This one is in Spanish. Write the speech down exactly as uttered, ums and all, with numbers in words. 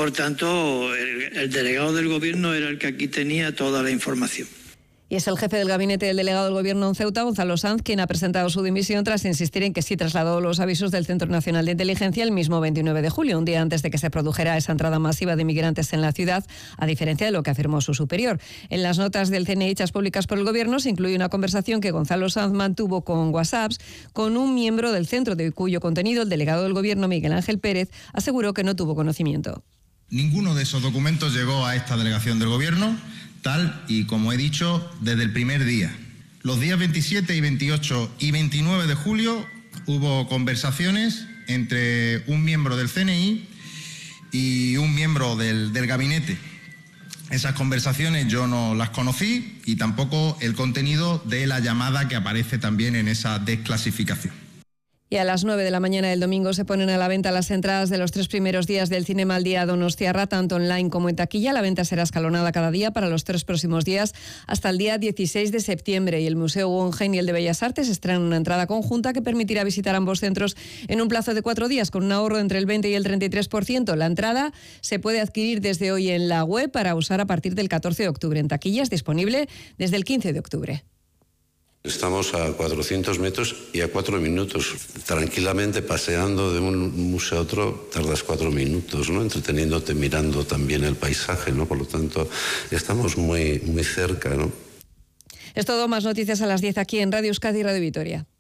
por tanto, el, el delegado del Gobierno era el que aquí tenía toda la información. Y es el jefe del gabinete del delegado del Gobierno en Ceuta, Gonzalo Sanz, quien ha presentado su dimisión tras insistir en que sí trasladó los avisos del Centro Nacional de Inteligencia el mismo veintinueve de julio, un día antes de que se produjera esa entrada masiva de migrantes en la ciudad, a diferencia de lo que afirmó su superior. En las notas del C N I hechas públicas por el Gobierno se incluye una conversación que Gonzalo Sanz mantuvo con WhatsApps con un miembro del centro, de cuyo contenido el delegado del Gobierno, Miguel Ángel Pérez, aseguró que no tuvo conocimiento. Ninguno de esos documentos llegó a esta delegación del Gobierno, tal y como he dicho desde el primer día. Los días veintisiete y veintiocho y veintinueve de julio hubo conversaciones entre un miembro del C N I y un miembro del, del gabinete. Esas conversaciones yo no las conocí y tampoco el contenido de la llamada que aparece también en esa desclasificación. Y a las nueve de la mañana del domingo se ponen a la venta las entradas de los tres primeros días del Cinema al Día Donostiarra, tanto online como en taquilla. La venta será escalonada cada día para los tres próximos días hasta el día dieciséis de septiembre. Y el Museo Guggenheim y el de Bellas Artes estrenan una entrada conjunta que permitirá visitar ambos centros en un plazo de cuatro días con un ahorro entre el veinte y el treinta y tres por ciento. La entrada se puede adquirir desde hoy en la web para usar a partir del catorce de octubre. En taquillas disponible desde el quince de octubre. Estamos a cuatrocientos metros y a cuatro minutos. Tranquilamente paseando de un museo a otro tardas cuatro minutos, ¿no? Entreteniéndote, mirando también el paisaje, ¿no? Por lo tanto, estamos muy, muy cerca, ¿no? Es todo, más noticias a las diez aquí en Radio Euskadi y Radio Vitoria.